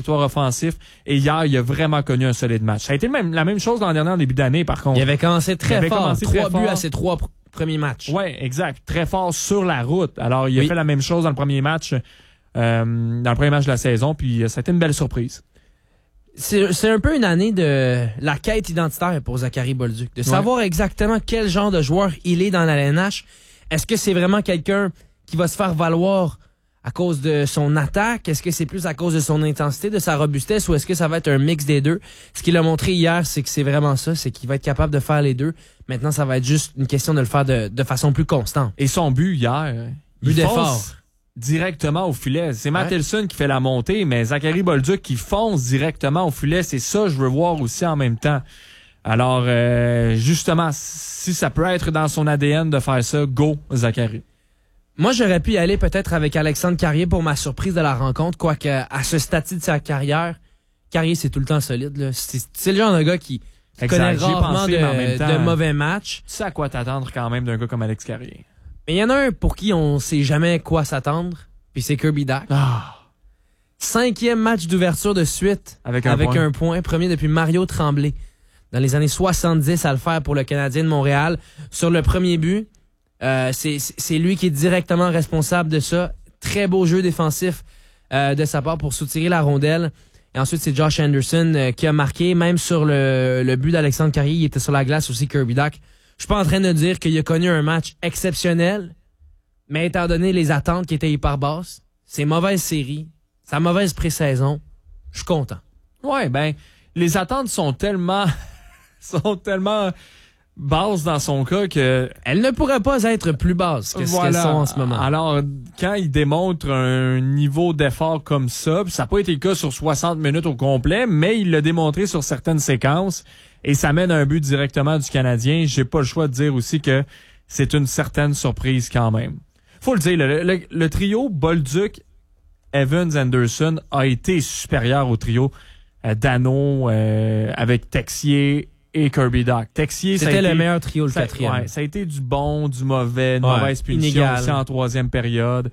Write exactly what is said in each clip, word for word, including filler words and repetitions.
territoire offensif. Et hier, il a vraiment connu un solide match. Ça a été le même, la même chose l'an dernier en début d'année, par contre. Il avait commencé très avait fort. Commencé trois très buts fort. à ses trois pr- premiers matchs. Oui, exact. Très fort sur la route. Alors, il a oui. fait la même chose dans le premier match, euh, dans le premier match de la saison. Puis, ça a été une belle surprise. C'est, c'est un peu une année de la quête identitaire pour Zachary Bolduc. De savoir ouais. exactement quel genre de joueur il est dans la L N H. Est-ce que c'est vraiment quelqu'un qui va se faire valoir à cause de son attaque? Est-ce que c'est plus à cause de son intensité, de sa robustesse, ou est-ce que ça va être un mix des deux? Ce qu'il a montré hier, c'est que c'est vraiment ça, c'est qu'il va être capable de faire les deux. Maintenant, ça va être juste une question de le faire de, de façon plus constante. Et son but hier, but il d'effort. Fonce directement au filet. C'est Matt ouais. Hilson qui fait la montée, mais Zachary Bolduc qui fonce directement au filet. C'est ça que je veux voir aussi en même temps. Alors, euh, justement, si ça peut être dans son A D N de faire ça, go, Zachary. Moi, j'aurais pu y aller peut-être avec Alexandre Carrier pour ma surprise de la rencontre, quoique à ce stade de sa carrière, Carrier, c'est tout le temps solide. Là. C'est, c'est le genre de gars qui exact. connaît rarement pensé, de, en même temps, de mauvais matchs. Tu sais à quoi t'attendre quand même d'un gars comme Alex Carrier. Mais il y en a un pour qui on sait jamais quoi s'attendre, puis c'est Kirby Dach. Ah. Cinquième match d'ouverture de suite avec, un, avec point. un point, premier depuis Mario Tremblay. Dans les années soixante-dix à le faire pour le Canadien de Montréal. Sur le premier but, euh, c'est, c'est lui qui est directement responsable de ça. Très beau jeu défensif euh, de sa part pour soutirer la rondelle. Et ensuite, c'est Josh Anderson euh, qui a marqué. Même sur le, le but d'Alexandre Carrier, il était sur la glace aussi, Kirby Dach. Je suis pas en train de dire qu'il a connu un match exceptionnel, mais étant donné les attentes qui étaient hyper basses, ses mauvaises séries, sa mauvaise pré-saison, je suis content. Ouais, ben, les attentes sont tellement, sont tellement basses dans son cas que... Elles ne pourraient pas être plus basses que voilà. ce qu'elles sont en ce moment. Alors, quand il démontre un niveau d'effort comme ça, ça n'a pas été le cas sur soixante minutes au complet, mais il l'a démontré sur certaines séquences. Et ça mène à un but directement du Canadien. J'ai pas le choix de dire aussi que c'est une certaine surprise quand même. Faut le dire, le, le, le trio Bolduc, Evans, Anderson a été supérieur au trio euh, Dano euh, avec Texier et Kirby Dach. Texier, c'était ça a le été, meilleur trio, le ça, quatrième. Ouais, ça a été du bon, du mauvais, une ouais, mauvaise punition inégal. aussi en troisième période.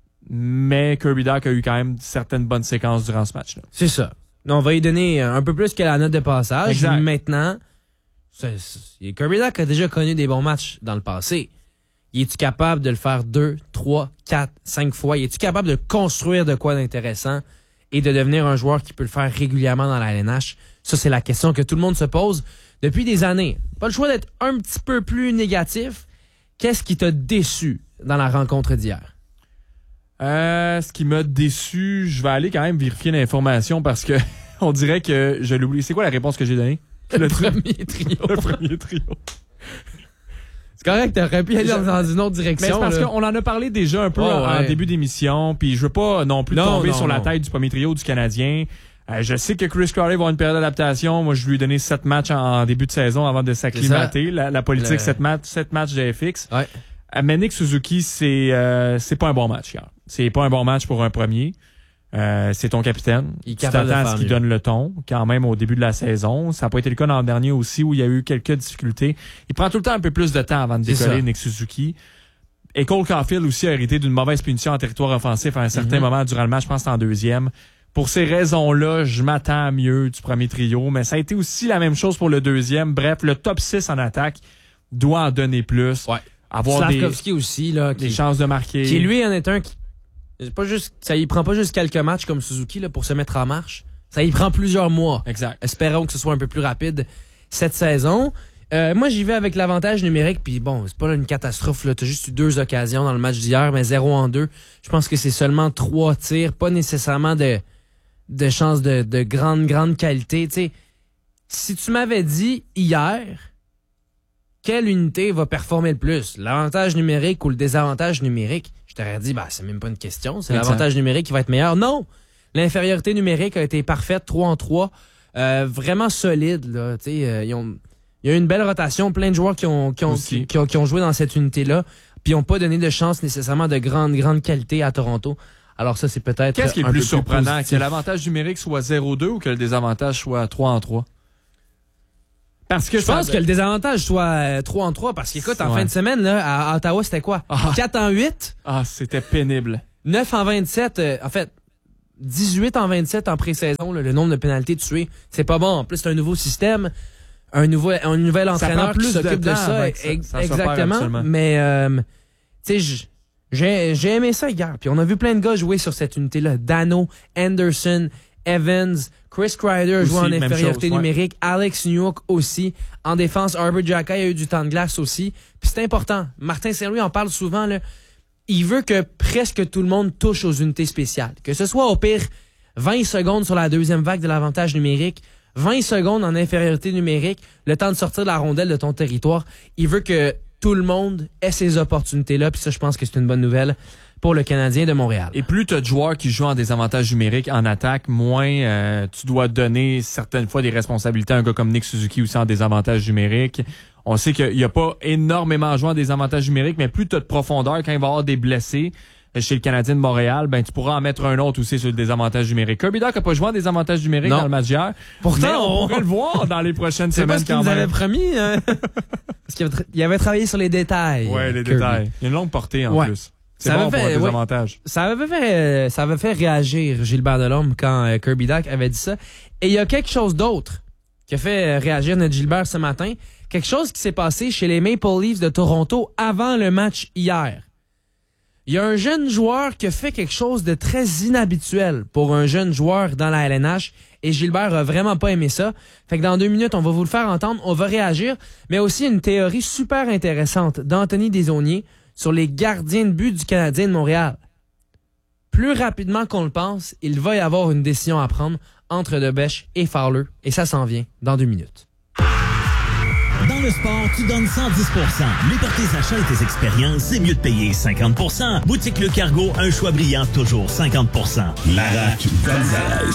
Mais Kirby Dach a eu quand même certaines bonnes séquences durant ce match-là. C'est ça. On va y donner un peu plus que la note de passage. Exact. Maintenant, c'est, c'est, Kirby Dach a déjà connu des bons matchs dans le passé. Es-tu capable de le faire deux, trois, quatre, cinq fois? Es-tu capable de construire de quoi d'intéressant et de devenir un joueur qui peut le faire régulièrement dans la L N H? Ça, c'est la question que tout le monde se pose depuis des années. Pas le choix d'être un petit peu plus négatif. Qu'est-ce qui t'a déçu dans la rencontre d'hier? Euh, ce qui m'a déçu, je vais aller quand même vérifier l'information parce que on dirait que je l'oublie. C'est quoi la réponse que j'ai donnée? Le, le premier trio. Le premier trio. C'est correct, t'aurais pu aller dans une autre direction. Mais c'est parce là. qu'on en a parlé déjà un peu oh, en, ouais. en début d'émission, puis je veux pas non plus non, tomber non, sur non. la tête du premier trio du Canadien. Euh, je sais que Chris Crowley va avoir une période d'adaptation. Moi, je lui ai donné sept matchs en, en début de saison avant de s'acclimater. La, la politique, le... sept matchs, sept matchs de F X. Ouais. Euh, mais Nick Suzuki, c'est euh, c'est pas un bon match hier. C'est pas un bon match pour un premier. Euh, c'est ton capitaine. Il est tu capable t'attends de à ce faire qu'il mieux. donne le ton, quand même, au début de la saison. Ça n'a pas été le cas l'an dernier aussi, où il y a eu quelques difficultés. Il prend tout le temps un peu plus de temps avant de décoller, Nick Suzuki. Et Cole Caulfield aussi a hérité d'une mauvaise punition en territoire offensif à un certain mm-hmm. moment durant le match, je pense que c'est en deuxième. Pour ces raisons-là, je m'attends à mieux du premier trio, mais ça a été aussi la même chose pour le deuxième. Bref, le top six en attaque doit en donner plus. Ouais. Avoir Slavkovski des, aussi, là, des qui, chances de marquer. Qui, lui, en est un qui... C'est pas juste, ça y prend pas juste quelques matchs comme Suzuki là, pour se mettre en marche. Ça y prend plusieurs mois. Exact. Espérons que ce soit un peu plus rapide cette saison. Euh, moi, j'y vais avec l'avantage numérique. Puis bon, c'est pas là une catastrophe. Là. T'as juste eu deux occasions dans le match d'hier, mais zéro en deux. Je pense que c'est seulement trois tirs, pas nécessairement de, de chances de, de grande, grande qualité. T'sais, si tu m'avais dit hier... quelle unité va performer le plus? L'avantage numérique ou le désavantage numérique? Je t'aurais dit, bah, c'est même pas une question. C'est exact. L'avantage numérique qui va être meilleur. Non! L'infériorité numérique a été parfaite, trois en trois. Euh, vraiment solide, là. Tu sais, euh, ils ont, il y a eu une belle rotation, plein de joueurs qui ont, qui ont, qui, qui ont, qui ont joué dans cette unité-là, puis ils n'ont pas donné de chance nécessairement de grande, grande qualité à Toronto. Alors ça, c'est peut-être Qu'est-ce qui est un le plus peu surprenant? Plus que l'avantage numérique soit zéro deux ou que le désavantage soit trois en trois? Parce que je pense ça... que le désavantage soit euh, trois en trois, parce qu'écoute, en ouais. fin de semaine, là, à Ottawa, c'était quoi? Ah. quatre en huit? Ah, c'était pénible. neuf en vingt-sept, euh, en fait, dix-huit en vingt-sept en pré-saison, là, le nombre de pénalités tuées. C'est pas bon. En plus, c'est un nouveau système, un, nouveau, un nouvel entraîneur qui s'occupe de, de ça. ça, ça exactement. Mais, euh, tu sais, j'ai, j'ai aimé ça hier. Puis on a vu plein de gars jouer sur cette unité-là. Dano, Anderson, Evans, Chris Kreider joue en infériorité chose, numérique, ouais. Alex Newhook aussi. En défense, Arbor Xhekaj a eu du temps de glace aussi. Puis c'est important. Martin Saint-Louis en parle souvent, là. Il veut que presque tout le monde touche aux unités spéciales. Que ce soit au pire vingt secondes sur la deuxième vague de l'avantage numérique, vingt secondes en infériorité numérique, le temps de sortir de la rondelle de ton territoire. Il veut que tout le monde ait ces opportunités-là. Puis ça, je pense que c'est une bonne nouvelle pour le Canadien de Montréal. Et plus tu as de joueurs qui jouent en désavantage numérique en attaque, moins euh, tu dois donner certaines fois des responsabilités à un gars comme Nick Suzuki aussi en désavantage numérique. On sait qu'il n'y a pas énormément de joueurs en désavantage numérique, mais plus tu as de profondeur quand il va y avoir des blessés chez le Canadien de Montréal, ben tu pourras en mettre un autre aussi sur le désavantage numérique. Kirby Dach n'a pas joué en désavantage numérique non. dans le match d'hier. Pourtant, on, on pourrait le voir dans les prochaines semaines. C'est pas ce qu'il nous avait promis. Hein? Parce qu'il avait, il avait travaillé sur les détails. Oui, les Kirby. détails. Il y a une longue portée en ouais. plus. C'est ça bon fait, pour un désavantage. Ouais, ça avait fait, ça avait fait réagir Gilbert Delorme quand euh, Kirby Dach avait dit ça. Et il y a quelque chose d'autre qui a fait euh, réagir notre Gilbert ce matin. Quelque chose qui s'est passé chez les Maple Leafs de Toronto avant le match hier. Il y a un jeune joueur qui a fait quelque chose de très inhabituel pour un jeune joueur dans la L N H et Gilbert a vraiment pas aimé ça. Fait que dans deux minutes, on va vous le faire entendre, on va réagir, mais aussi une théorie super intéressante d'Anthony Desaulniers sur les gardiens de but du Canadien de Montréal. Plus rapidement qu'on le pense, il va y avoir une décision à prendre entre Debèche et Fowler et ça s'en vient dans deux minutes. Dans le sport, tu donnes cent dix pour cent. Mais pour tes achats et tes expériences, c'est mieux de payer cinquante pour cent. Boutique Le Cargo, un choix brillant, toujours cinquante pour cent. Larac Gonzalez.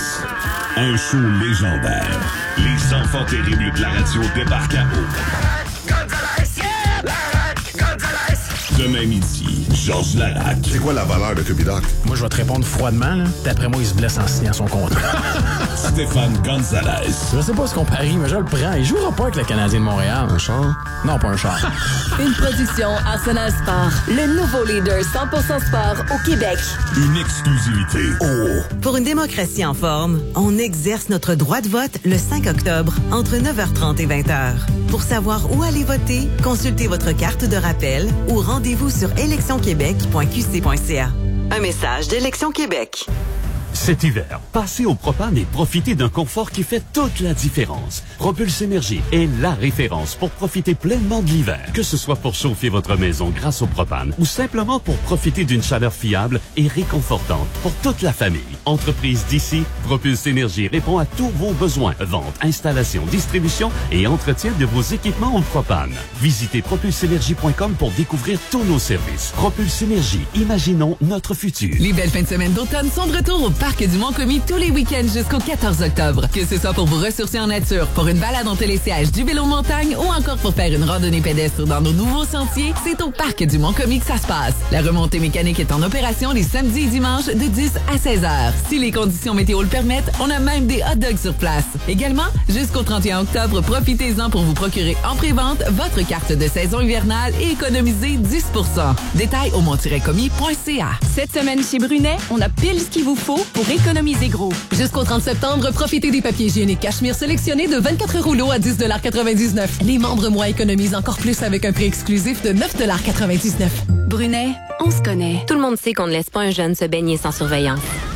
Un show légendaire. Les enfants terribles de la radio débarquent à eau. Gonzalez, yeah! Larac Gonzalez. Demain midi, Georges Larac. C'est quoi la valeur de Kirby Dach? Moi, je vais te répondre froidement. Là. D'après moi, il se blesse en signant son contrat. Stéphane Gonzalez. Je sais pas ce qu'on parie, mais je le prends. Il jouera pas avec le Canadien de Montréal. Un char? Non, pas un char. Une production Arsenal Sport. Le nouveau leader cent pour cent sport au Québec. Une exclusivité. Oh! Pour une démocratie en forme, on exerce notre droit de vote le cinq octobre entre neuf heures trente et vingt heures. Pour savoir où aller voter, consultez votre carte de rappel ou rendez-vous sur élection québec point q c point c a. Un message d'Élection Québec. Cet hiver, passez au propane et profitez d'un confort qui fait toute la différence. Propulse Énergie est la référence pour profiter pleinement de l'hiver. Que ce soit pour chauffer votre maison grâce au propane ou simplement pour profiter d'une chaleur fiable et réconfortante pour toute la famille. Entreprise d'ici, Propulse Énergie répond à tous vos besoins. Vente, installation, distribution et entretien de vos équipements au propane. Visitez propulse énergie point com pour découvrir tous nos services. Propulse Énergie, imaginons notre futur. Les belles fins de semaine d'automne sont de retour au Parc du Mont-Commis tous les week-ends jusqu'au quatorze octobre. Que ce soit pour vous ressourcer en nature, pour une balade en télésiège, du vélo de montagne ou encore pour faire une randonnée pédestre dans nos nouveaux sentiers, c'est au Parc du Mont-Commis que ça se passe. La remontée mécanique est en opération les samedis et dimanches de dix à seize heures. Si les conditions météo le permettent, on a même des hot dogs sur place. Également, jusqu'au trente et un octobre, profitez-en pour vous procurer en pré-vente votre carte de saison hivernale et économiser dix pour cent. Détails au mont commis point c a. Cette semaine chez Brunet, on a pile ce qu'il vous faut pour économiser gros. Jusqu'au trente septembre, profitez des papiers hygiéniques Cachemire sélectionnés de vingt-quatre rouleaux à dix dollars quatre-vingt-dix-neuf. Les membres moi économisent encore plus avec un prix exclusif de neuf dollars quatre-vingt-dix-neuf. Brunet, on se connaît. Tout le monde sait qu'on ne laisse pas un jeune se baigner sans surveillance.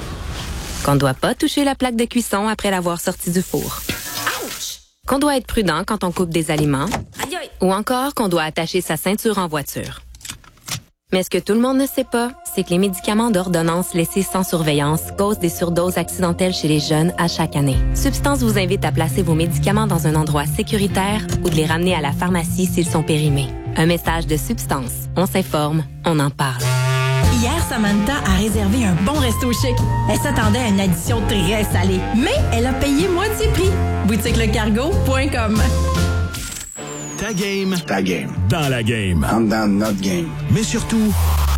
Qu'on ne doit pas toucher la plaque de cuisson après l'avoir sorti du four. Ouch! Qu'on doit être prudent quand on coupe des aliments. Aïe aïe! Ou encore qu'on doit attacher sa ceinture en voiture. Mais ce que tout le monde ne sait pas, c'est que les médicaments d'ordonnance laissés sans surveillance causent des surdoses accidentelles chez les jeunes à chaque année. Substance vous invite à placer vos médicaments dans un endroit sécuritaire ou de les ramener à la pharmacie s'ils sont périmés. Un message de Substance. On s'informe, on en parle. Hier, Samantha a réservé un bon resto chic. Elle s'attendait à une addition très salée, mais elle a payé moitié prix. boutique le cargo point com. Ta game. Ta game. Dans la game. I'm dans notre game. Mais surtout,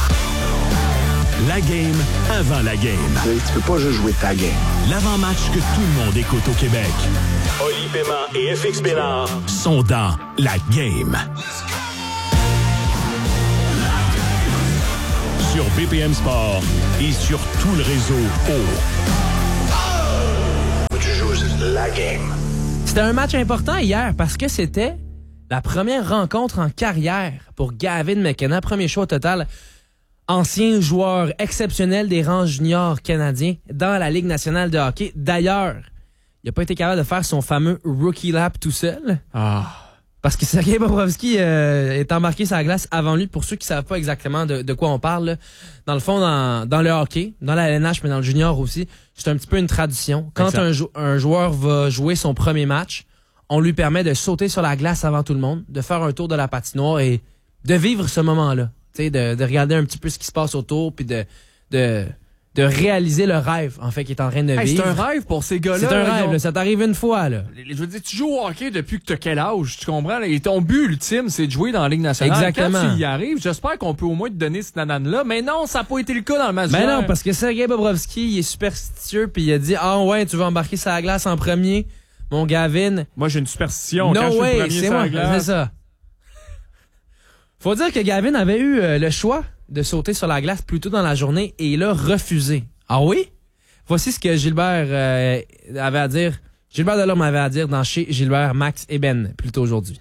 la game avant la game. Tu sais, tu peux pas juste jouer ta game. L'avant-match que tout le monde écoute au Québec. Oli Paiement et F X Bénard sont dans la game. sur B P M Sport et sur tout le réseau O. Tu joues la game. C'était un match important hier parce que c'était la première rencontre en carrière pour Gavin McKenna, premier choix au total. Ancien joueur exceptionnel des rangs juniors canadiens dans la Ligue nationale de hockey. D'ailleurs, il n'a pas été capable de faire son fameux rookie lap tout seul. Ah. Parce que Sergei Bobrovsky euh, est embarqué sur la glace avant lui. Pour ceux qui ne savent pas exactement de, de quoi on parle, là, dans le fond, dans, dans le hockey, dans la L N H, mais dans le junior aussi, c'est un petit peu une tradition. Quand un, jou- un joueur va jouer son premier match, on lui permet de sauter sur la glace avant tout le monde, de faire un tour de la patinoire et de vivre ce moment-là. De, de regarder un petit peu ce qui se passe autour, puis de, de, de réaliser le rêve, en fait, qu'il est en train de hey, vivre. C'est un rêve pour ces gars-là. C'est un là, rêve, ont... là, ça t'arrive une fois. Là. Je veux dire, tu joues au hockey depuis que tu as quel âge, tu comprends? Et ton but ultime, c'est de jouer dans la Ligue nationale. Exactement. Quand tu y arrives, j'espère qu'on peut au moins te donner cette nanane-là, mais non, ça n'a pas été le cas dans le match. Ben non, parce que Sergei Bobrovsky, il est superstitieux, puis il a dit « Ah ouais, tu vas embarquer sur la glace en premier, mon Gavin. » Moi, j'ai une superstition. No Quand je way, suis le premier c'est sur moi, la glace, c'est ça. Faut dire que Gavin avait eu euh, le choix de sauter sur la glace plus tôt dans la journée et il a refusé. Ah oui? Voici ce que Gilbert euh, avait à dire. Gilbert Delorme avait à dire dans Chez Gilbert, Max et Ben plus tôt aujourd'hui.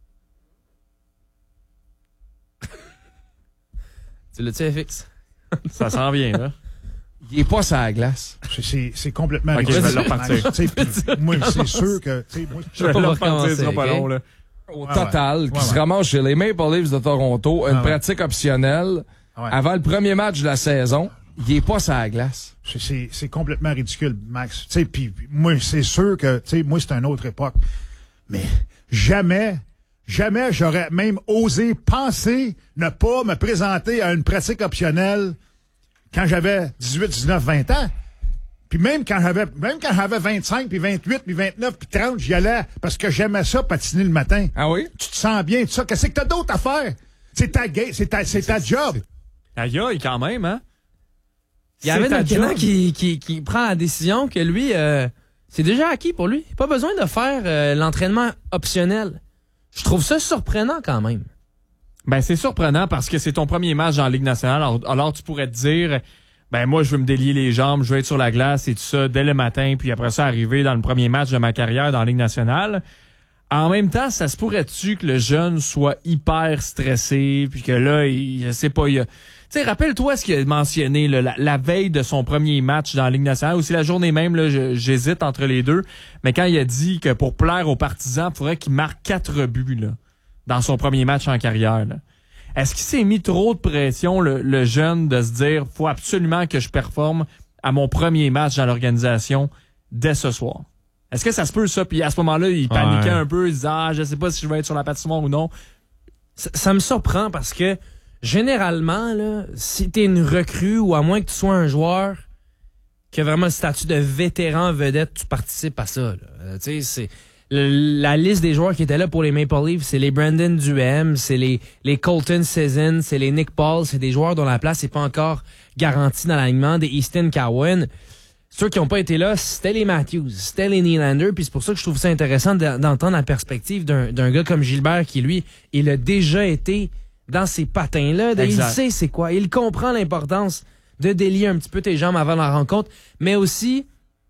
Tu l'as-tu, F X? Ça s'en vient, là. Il est pas sur la glace. C'est, c'est complètement Ok, ridicule. je vais le repartir. Moi, c'est sûr que... Moi, je vais le repartir, ce sera pas long, là. Au ouais, total, ouais. qui Ouais, se ouais. ramasse chez les Maple Leafs de Toronto, une ouais. pratique optionnelle Ouais. avant le premier match de la saison. Il est pas sur la glace. C'est, c'est, c'est complètement ridicule, Max. Tu sais, puis moi, c'est sûr que, tu sais, moi, c'est une autre époque. Mais jamais, jamais j'aurais même osé penser ne pas me présenter à une pratique optionnelle quand j'avais dix-huit, dix-neuf, vingt ans. Puis même quand j'avais, même quand j'avais vingt-cinq, puis vingt-huit, puis vingt-neuf, puis trente, j'y allais parce que j'aimais ça, patiner le matin. Ah oui? Tu te sens bien, tout ça. Qu'est-ce que t'as d'autre à faire? C'est ta ga- c'est ta, c'est ta job. Aïe, aïe, quand même, hein? Il y avait C'est ta McKenna job. qui, qui, qui prend la décision que lui, euh, c'est déjà acquis pour lui. Pas besoin de faire euh, l'entraînement optionnel. Je trouve ça surprenant quand même. Ben, c'est surprenant parce que c'est ton premier match dans la Ligue nationale. Alors, alors tu pourrais te dire, ben, moi, je veux me délier les jambes, je veux être sur la glace et tout ça dès le matin, puis après ça, arriver dans le premier match de ma carrière dans la Ligue nationale. En même temps, ça se pourrait-tu que le jeune soit hyper stressé, puis que là, il, je sais pas, il a... Tu sais, rappelle-toi ce qu'il a mentionné là, la, la veille de son premier match dans la Ligue nationale, ou c'est la journée même, là, je, j'hésite entre les deux, mais quand il a dit que pour plaire aux partisans, il faudrait qu'il marque quatre buts là, dans son premier match en carrière. Là. Est-ce qu'il s'est mis trop de pression, le, le jeune, de se dire « faut absolument que je performe à mon premier match dans l'organisation dès ce soir ». Est-ce que ça se peut, ça? Puis à ce moment-là, il paniquait Ouais. un peu, il disait « ah, je sais pas si je vais être sur la patinoire ou non ». Ça, ça me surprend parce que généralement, là, si t'es une recrue ou à moins que tu sois un joueur qui a vraiment le statut de vétéran vedette, tu participes à ça. Là. Euh, tu sais, c'est le- la liste des joueurs qui étaient là pour les Maple Leafs, c'est les Brandon Duhem, c'est les, les Colton Sisson, c'est les Nick Paul, c'est des joueurs dont la place n'est pas encore garantie dans l'alignement, des Easton Cowan. Ceux qui n'ont pas été là, c'était les Matthews, c'était les Nylander, puis c'est pour ça que je trouve ça intéressant de- d'entendre la perspective d'un d'un gars comme Gilbert qui, lui, il a déjà été dans ces patins-là. Il Exact. sait c'est quoi. Il comprend l'importance de délier un petit peu tes jambes avant la rencontre, mais aussi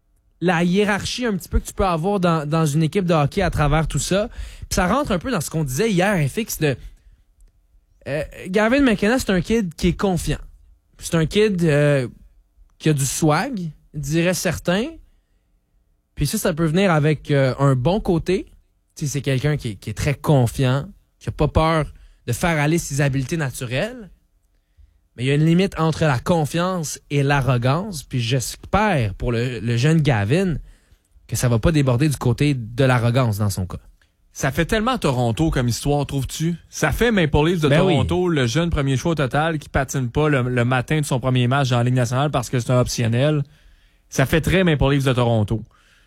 la hiérarchie un petit peu que tu peux avoir dans, dans une équipe de hockey à travers tout ça. Puis ça rentre un peu dans ce qu'on disait hier, F X, de... Euh, Gavin McKenna, c'est un kid qui est confiant. C'est un kid euh, qui a du swag, dirait certains. Puis ça, ça peut venir avec euh, un bon côté. Tu sais, c'est quelqu'un qui, est- qui est très confiant, qui a pas peur de faire aller ses habiletés naturelles. Mais il y a une limite entre la confiance et l'arrogance. Puis j'espère pour le, le jeune Gavin que ça va pas déborder du côté de l'arrogance dans son cas. Ça fait tellement Toronto comme histoire, trouves-tu? Ça fait Maple Leafs de Ben Toronto, le jeune premier choix au total qui patine pas le, le matin de son premier match dans la Ligue nationale parce que c'est un optionnel. Ça fait très Maple Leafs de Toronto.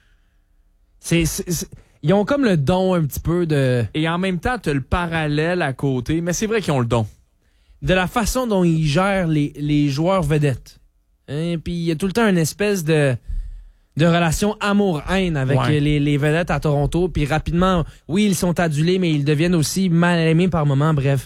C'est, c'est- c'est- ils ont comme le don un petit peu de... Et en même temps, t'as le parallèle à côté, mais c'est vrai qu'ils ont le don. de la façon dont ils gèrent les, les joueurs vedettes. Hein? Puis il y a tout le temps une espèce de, de relation amour-haine avec Ouais. les, les vedettes à Toronto. Puis rapidement, oui, ils sont adulés, mais ils deviennent aussi mal aimés par moments. Bref,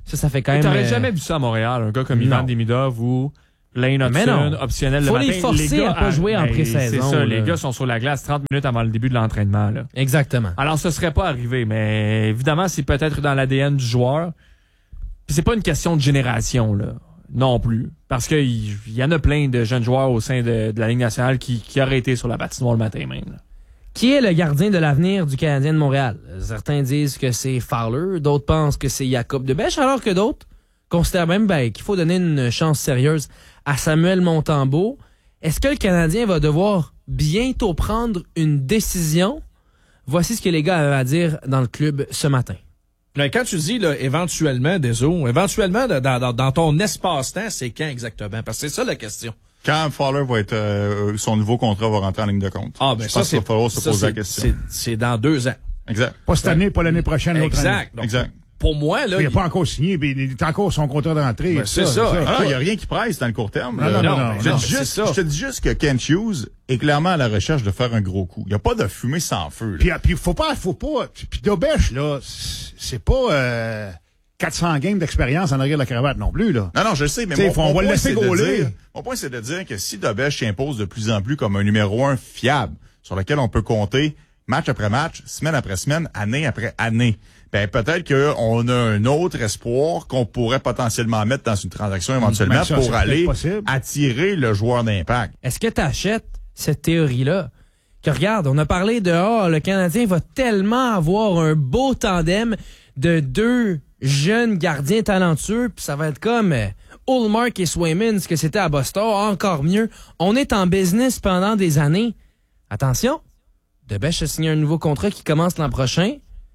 Ça, ça fait quand même... T'aurais euh... jamais vu ça à Montréal, un gars comme Ivan Demidov ou Lane Hudson, optionnel le Faut matin. les forcer les gars, à pas jouer en ben, pré-saison. C'est ça, là. les gars sont sur la glace trente minutes avant le début de l'entraînement. Là. Exactement. Alors, ce serait pas arrivé, mais évidemment, c'est peut-être dans l'A D N du joueur. Puis c'est pas une question de génération, là, non plus. Parce qu'il y, y en a plein de jeunes joueurs au sein de, de la Ligue nationale qui, qui auraient été sur la patinoire le matin même. Là. Qui est le gardien de l'avenir du Canadien de Montréal? Certains disent que c'est Fowler, d'autres pensent que c'est Jacob Debèche, alors que d'autres considèrent même ben, qu'il faut donner une chance sérieuse à Samuel Montembeault. Est-ce que le Canadien va devoir bientôt prendre une décision? Voici ce que les gars avaient à dire dans le club ce matin. Mais quand tu dis là, éventuellement, désolé, éventuellement, dans, dans, dans ton espace-temps, c'est quand exactement? Parce que c'est ça la question. Quand Fowler va être, euh, son nouveau contrat va rentrer en ligne de compte. Ah, ben je ça, pense qu'il va falloir se ça, poser c'est, la question. C'est, c'est dans deux ans. Exact. Pas cette année, pas l'année prochaine, l'autre exact. année. Donc, exact. Pour moi, là. Il n'a pas encore signé, mais il est encore son contrat d'entrée. Ben, c'est ça. ça. Ah, il n'y a rien qui presse dans le court terme. Non, non, non. non, je, non, te dis juste, je te dis juste que Kent Hughes est clairement à la recherche de faire un gros coup. Il n'y a pas de fumée sans feu. Là. Puis, puis faut pas, faut pas. Puis Dobèche, là, c'est pas euh, quatre cents games d'expérience en arrière de la cravate non plus, là. Non, non, je sais, mais T'sais, mon, faut, mon on va point, le laisser c'est de gauler. dire, mon point, c'est de dire que si Dobèche s'impose de plus en plus comme un numéro un fiable, sur lequel on peut compter match après match, semaine après semaine, année après année, ben peut-être qu'on a un autre espoir qu'on pourrait potentiellement mettre dans une transaction éventuellement ça, pour aller possible. attirer le joueur d'impact. Est-ce que tu achètes cette théorie-là? Que regarde, on a parlé de oh, le Canadien va tellement avoir un beau tandem de deux jeunes gardiens talentueux, puis ça va être comme euh, Ullmark et Swayman, ce que c'était à Boston, encore mieux. On est en business pendant des années. Attention, Debèche a signé un nouveau contrat qui commence l'an prochain.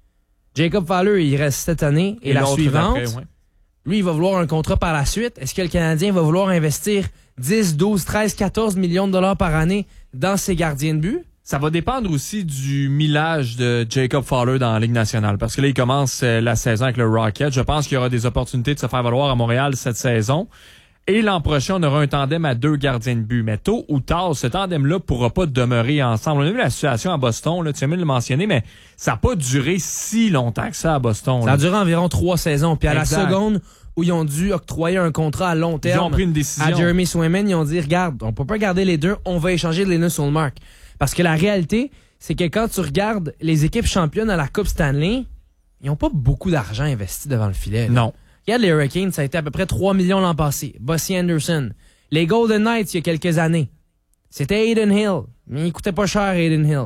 Jacob Fowler, il reste cette année et, et la suivante. Ouais. Lui, il va vouloir un contrat par la suite. Est-ce que le Canadien va vouloir investir dix, douze, treize, quatorze millions de dollars par année dans ses gardiens de but? Ça va dépendre aussi du millage de Jacob Fowler dans la Ligue nationale. Parce que là, il commence la saison avec le Rocket. Je pense qu'il y aura des opportunités de se faire valoir à Montréal cette saison. Et l'an prochain, on aura un tandem à deux gardiens de but. Mais tôt ou tard, ce tandem-là pourra pas demeurer ensemble. On a vu la situation à Boston, là, tu as même le mentionné, mais ça n'a pas duré si longtemps que ça à Boston. Ça là. a duré environ trois saisons. Puis à exact. La seconde où ils ont dû octroyer un contrat à long terme ils ont pris une décision. à Jeremy Swayman, ils ont dit, regarde, on peut pas garder les deux, on va échanger Linus Ullmark. Parce que la réalité, c'est que quand tu regardes les équipes championnes à la Coupe Stanley, ils n'ont pas beaucoup d'argent investi devant le filet. Là. Non. Regarde les Hurricanes, ça a été à peu près trois millions l'an passé. Bossy Anderson. Les Golden Knights, il y a quelques années. C'était Aiden Hill. Mais il coûtait pas cher, Aiden Hill.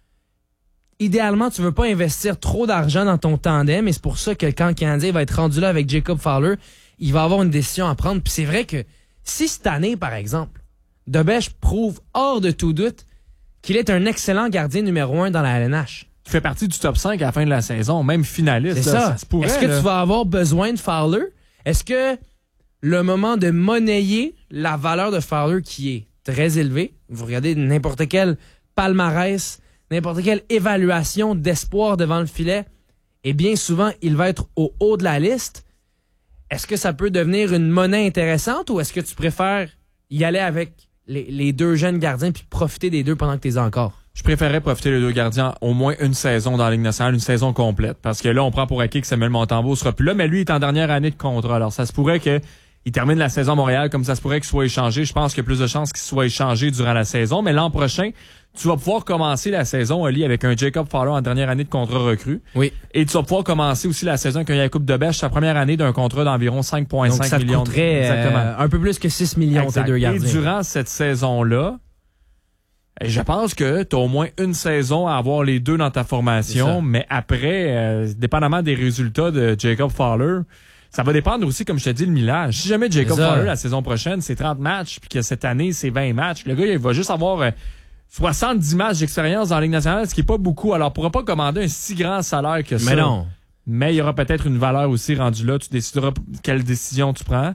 Idéalement, tu veux pas investir trop d'argent dans ton tandem, et c'est pour ça que quand le Canadien va être rendu là avec Jacob Fowler, il va avoir une décision à prendre. Puis c'est vrai que si cette année, par exemple, Debèche prouve hors de tout doute qu'il est un excellent gardien numéro un dans la L N H. Qui fait partie du top cinq à la fin de la saison, même finaliste. C'est là, ça. ça se pourrait, Est-ce que là. tu vas avoir besoin de Fowler? Est-ce que le moment de monnayer la valeur de Fowler qui est très élevée, vous regardez n'importe quel palmarès, n'importe quelle évaluation d'espoir devant le filet, et bien souvent, il va être au haut de la liste. Est-ce que ça peut devenir une monnaie intéressante ou est-ce que tu préfères y aller avec les, les deux jeunes gardiens puis profiter des deux pendant que tu es encore? Je préférerais profiter des deux gardiens au moins une saison dans la Ligue nationale, une saison complète. Parce que là, on prend pour acquis que Samuel Montembeault sera plus là, mais lui, il est en dernière année de contrat. Alors, ça se pourrait que il termine la saison à Montréal, comme ça se pourrait qu'il soit échangé. Je pense qu'il y a plus de chances qu'il soit échangé durant la saison. Mais l'an prochain, tu vas pouvoir commencer la saison, Ali, avec un Jacob Fowler en dernière année de contrat recru. Oui. Et tu vas pouvoir commencer aussi la saison avec un Jacob Debèche, sa première année d'un contrat d'environ cinq virgule cinq millions. Donc, ça te coûterait Exactement. euh, un peu plus que six millions, exact. tes deux gardiens. Et durant cette saison-là, je pense que tu as au moins une saison à avoir les deux dans ta formation, mais après, euh, dépendamment des résultats de Jacob Fowler, ça va dépendre aussi, comme je te dis, le millage. Si jamais Jacob Fowler, la saison prochaine, c'est trente matchs, puis que cette année, c'est vingt matchs, le gars, il va juste avoir euh, soixante-dix matchs d'expérience dans la Ligue nationale, ce qui est pas beaucoup. Alors, il pourra pas commander un si grand salaire que ça. Mais non. Mais il y aura peut-être une valeur aussi rendue là. Tu décideras quelle décision tu prends.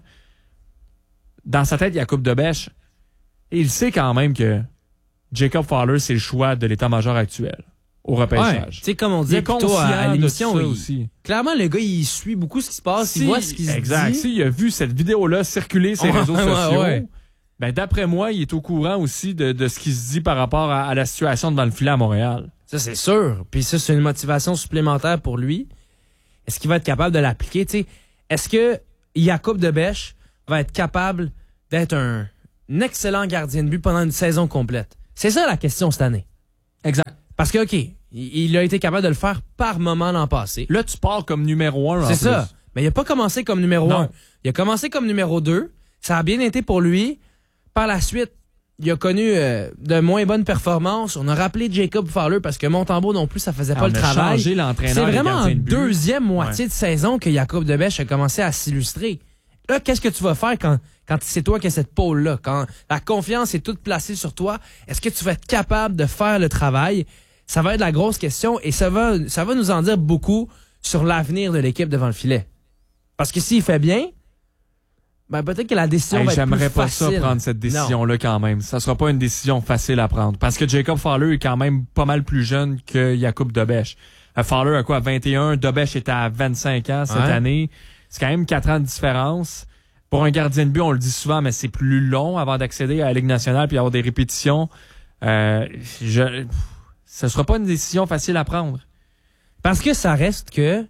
Dans sa tête, il y a Coupe de Bêche. Et il sait quand même que Jacob Fowler, c'est le choix de l'état-major actuel au repêchage. Ouais, tu sais, comme on disait plutôt à, à l'émission, il, aussi. clairement, le gars, il suit beaucoup ce qui se passe, si, il voit ce qui se dit. Exact. Si il a vu cette vidéo-là circuler sur les ouais, réseaux ouais, sociaux, ouais. ben d'après moi, il est au courant aussi de, de ce qui se dit par rapport à, à la situation devant le filet à Montréal. Ça, c'est sûr. Puis ça, c'est une motivation supplémentaire pour lui. Est-ce qu'il va être capable de l'appliquer? Tu sais, est-ce que Jakub de Bech va être capable d'être un, un excellent gardien de but pendant une saison complète? C'est ça la question cette année. Exact. Parce que, OK, il, il a été capable de le faire par moment l'an passé. Là, tu pars comme numéro un. C'est ça. Mais il n'a pas commencé comme numéro non. un. Il a commencé comme numéro deux. Ça a bien été pour lui. Par la suite, il a connu euh, de moins bonnes performances. On a rappelé Jacob Fowler parce que Montembeault non plus, ça faisait ah, pas on le a travail. Changé l'entraîneur. C'est vraiment en de deuxième moitié ouais. de saison que Jakub de Bech a commencé à s'illustrer. Là, qu'est-ce que tu vas faire quand, quand c'est toi qui as cette pôle-là? Quand la confiance est toute placée sur toi, est-ce que tu vas être capable de faire le travail? Ça va être la grosse question et ça va, ça va nous en dire beaucoup sur l'avenir de l'équipe devant le filet. Parce que s'il fait bien, ben peut-être que la décision hey, va être plus J'aimerais pas facile. ça prendre cette décision-là quand même. Ça sera pas une décision facile à prendre. Parce que Jacob Fowler est quand même pas mal plus jeune que Jakub de Bech. Euh, Fowler a quoi, vingt et un? De Bech était à vingt-cinq ans cette ouais. année. C'est quand même quatre ans de différence. Pour un gardien de but, on le dit souvent, mais c'est plus long avant d'accéder à la Ligue nationale puis avoir des répétitions. Euh, je, ce sera pas une décision facile à prendre. Parce que ça reste que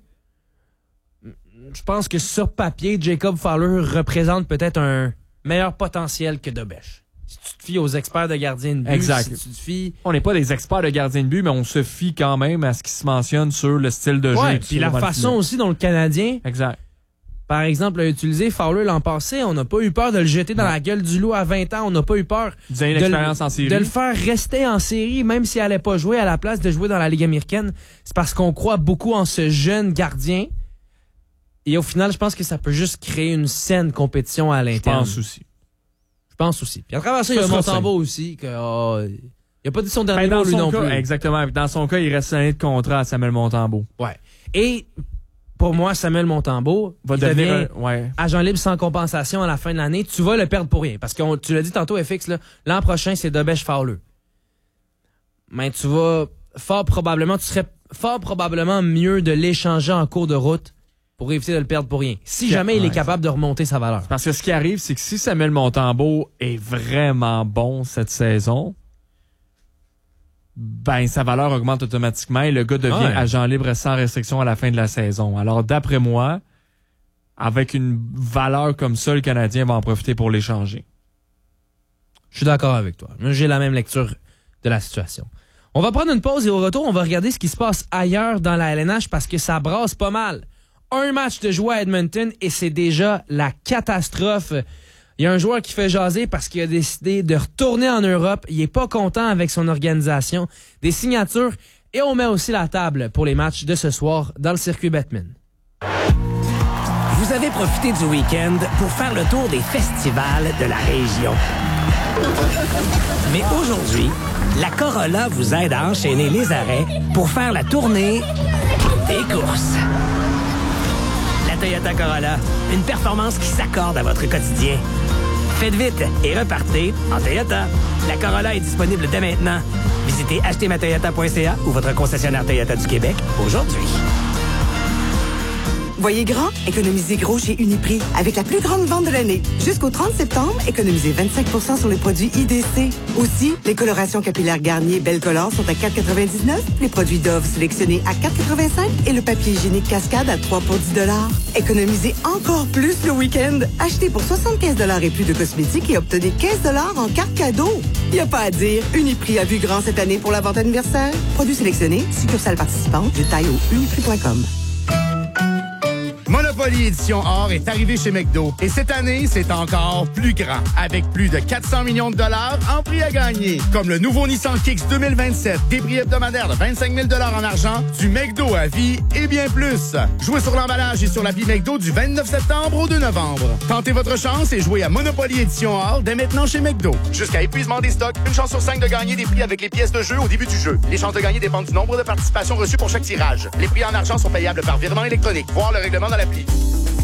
je pense que sur papier, Jacob Fowler représente peut-être un meilleur potentiel que de Bech. Si tu te fies aux experts de gardiens de but, exact. si tu te fies... On n'est pas des experts de gardiens de but, mais on se fie quand même à ce qui se mentionne sur le style de jeu. Ouais, puis la façon aussi dont le Canadien, exact. par exemple, a utilisé Fowler l'an passé, on n'a pas eu peur de le jeter dans ouais. la gueule du loup à vingt ans, on n'a pas eu peur de le, en série. de le faire rester en série, même s'il n'allait pas jouer à la place de jouer dans la Ligue américaine. C'est parce qu'on croit beaucoup en ce jeune gardien. Et au final, je pense que ça peut juste créer une saine compétition à l'interne. Je pense aussi. Je pense aussi. Puis à travers ça, il y a Montembeault aussi. Que, oh, il n'a pas dit son dernier ben, mot, lui non cas, plus. Exactement. Dans son cas, il reste une année de contrat à Samuel Montembeault. Ouais. Et pour moi, Samuel Montembeault va devenir un, ouais. agent libre sans compensation à la fin de l'année. Tu vas le perdre pour rien. Parce que tu l'as dit tantôt, F X, là, l'an prochain, c'est de Bech Fowler. Mais tu vas fort probablement, tu serais fort probablement mieux de l'échanger en cours de route pour éviter de le perdre pour rien. Si jamais ouais, il est capable de remonter sa valeur. Parce que ce qui arrive, c'est que si Samuel Montembeault est vraiment bon cette saison, ben sa valeur augmente automatiquement et le gars devient ouais. agent libre sans restriction à la fin de la saison. Alors d'après moi, avec une valeur comme ça, le Canadien va en profiter pour l'échanger. Je suis d'accord avec toi. J'ai la même lecture de la situation. On va prendre une pause et au retour, on va regarder ce qui se passe ailleurs dans la L N H parce que ça brasse pas mal. Un match de jouer à Edmonton et c'est déjà la catastrophe. Il y a un joueur qui fait jaser parce qu'il a décidé de retourner en Europe. Il est pas content avec son organisation, des signatures et on met aussi la table pour les matchs de ce soir dans le circuit Bettman. Vous avez profité du week-end pour faire le tour des festivals de la région. Mais aujourd'hui, la Corolla vous aide à enchaîner les arrêts pour faire la tournée des courses. La Toyota Corolla, une performance qui s'accorde à votre quotidien. Faites vite et repartez en Toyota. La Corolla est disponible dès maintenant. Visitez acheter ma toyota point c a ou votre concessionnaire Toyota du Québec aujourd'hui. Voyez grand, économisez gros chez Uniprix avec la plus grande vente de l'année. Jusqu'au trente septembre, économisez vingt-cinq pour cent sur les produits I D C. Aussi, les colorations capillaires Garnier Belle Color sont à quatre quatre-vingt-dix-neuf, les produits Dove sélectionnés à quatre quatre-vingt-cinq et le papier hygiénique Cascade à trois pour dix dollars. Économisez encore plus le week-end. Achetez pour soixante-quinze dollars et plus de cosmétiques et obtenez quinze dollars en carte cadeau. Y a pas à dire, Uniprix a vu grand cette année pour la vente anniversaire. Produits sélectionnés, succursales participantes, détails au uniprix point com. Monopoly Édition Or est arrivé chez McDo. Et cette année, c'est encore plus grand. Avec plus de quatre cents millions de dollars en prix à gagner. Comme le nouveau Nissan Kicks deux mille vingt-sept. Des prix hebdomadaires de vingt-cinq mille dollars en argent. Du McDo à vie et bien plus. Jouez sur l'emballage et sur l'appli McDo du vingt-neuf septembre au deux novembre. Tentez votre chance et jouez à Monopoly Édition Or dès maintenant chez McDo. Jusqu'à épuisement des stocks, une chance sur cinq de gagner des prix avec les pièces de jeu au début du jeu. Les chances de gagner dépendent du nombre de participations reçues pour chaque tirage. Les prix en argent sont payables par virement électronique. Voir le règlement dans l'appli.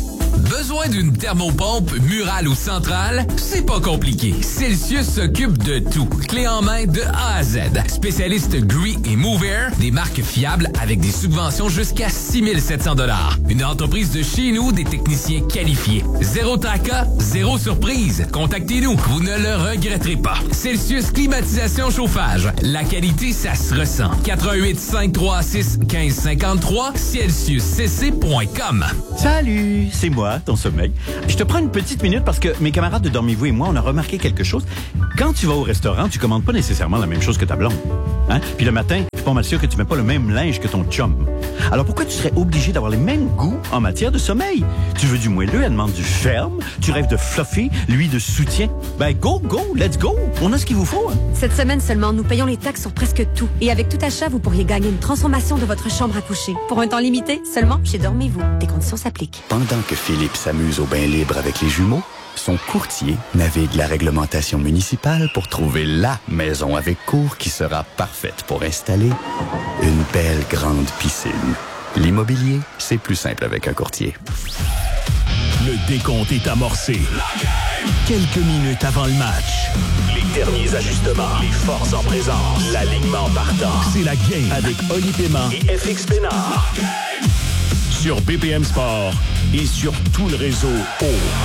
Besoin d'une thermopompe murale ou centrale? C'est pas compliqué. Celsius s'occupe de tout. Clé en main de A à Z. Spécialiste Gree et Move Air, des marques fiables avec des subventions jusqu'à six mille sept cents dollars. Une entreprise de chez nous, des techniciens qualifiés. Zéro tracas, zéro surprise. Contactez-nous, vous ne le regretterez pas. Celsius Climatisation Chauffage. La qualité, ça se ressent. quatre un huit, cinq trois six, un cinq cinq trois, celsius c c point com. Salut, c'est moi, ton sommeil. Je te prends une petite minute parce que mes camarades de Dormez-vous et moi, on a remarqué quelque chose. Quand tu vas au restaurant, tu commandes pas nécessairement la même chose que ta blonde. Hein? Puis le matin, je suis pas mal sûr que tu mets pas le même linge que ton chum. Alors pourquoi tu serais obligé d'avoir les mêmes goûts en matière de sommeil? Tu veux du moelleux, elle demande du ferme. Tu rêves de fluffy, lui de soutien. Ben go, go, let's go. On a ce qu'il vous faut. Hein? Cette semaine seulement, nous payons les taxes sur presque tout. Et avec tout achat, vous pourriez gagner une transformation de votre chambre à coucher. Pour un temps limité, seulement chez Dormez-vous. Des conditions s'appliquent. Pendant que Philippe s'amuse au bain libre avec les jumeaux, son courtier navigue la réglementation municipale pour trouver la maison avec cour qui sera parfaite pour installer une belle grande piscine. L'immobilier, c'est plus simple avec un courtier. Le décompte est amorcé. Quelques minutes avant le match. Les derniers ajustements. Les forces en présence. L'alignement partant. C'est la game avec Oli Paiement et F X Pénard. Sur B P M Sport et sur tout le réseau O.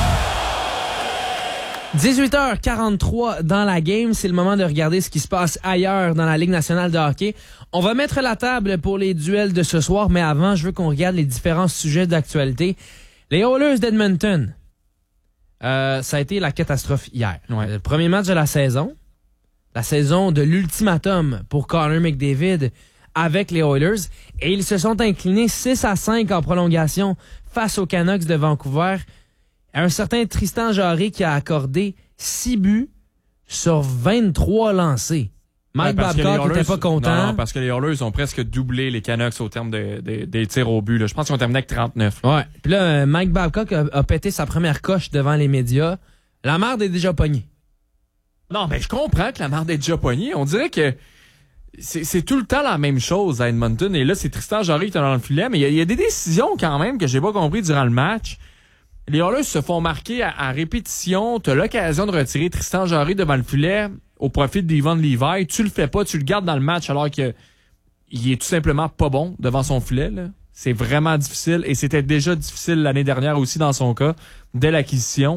dix-huit heures quarante-trois dans la game, c'est le moment de regarder ce qui se passe ailleurs dans la Ligue nationale de hockey. On va mettre la table pour les duels de ce soir, mais avant, je veux qu'on regarde les différents sujets d'actualité. Les Oilers d'Edmonton, euh, ça a été la catastrophe hier. Ouais. Le premier match de la saison, la saison de l'ultimatum pour Connor McDavid avec les Oilers, et ils se sont inclinés six à cinq en prolongation face aux Canucks de Vancouver. Un certain Tristan Jarry qui a accordé six buts sur vingt-trois lancés. Mike ouais, Babcock n'était pas content. Non, parce que les Oilers ont presque doublé les Canucks au terme de, de, des tirs au but. Là. Je pense qu'ils ont terminé avec trente-neuf. Ouais. Puis là, Mike Babcock a, a pété sa première coche devant les médias. La merde est déjà pognée. Non, mais je comprends que la merde est déjà pognée. On dirait que c'est, c'est tout le temps la même chose à Edmonton. Et là, c'est Tristan Jarry qui est dans le filet. Mais il y, y a des décisions quand même que j'ai pas compris durant le match. Les Oilers se font marquer à, à répétition. Tu as l'occasion de retirer Tristan Jarry devant le filet au profit d'Ivan Levi. Tu le fais pas, tu le gardes dans le match alors que il est tout simplement pas bon devant son filet. Là. C'est vraiment difficile et c'était déjà difficile l'année dernière aussi dans son cas, dès l'acquisition.